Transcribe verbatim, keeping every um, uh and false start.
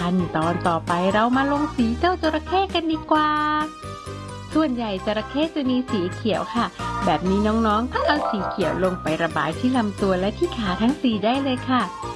ขั้นตอนต่อไปเรามาลงสีเจ้าจระเข้กันดีกว่าส่วนใหญ่จระเข้จะมีสีเขียวค่ะแบบนี้น้องๆก็เอาสีเขียวลงไประบายที่ลำตัวและที่ขาทั้งสี่ได้เลยค่ะ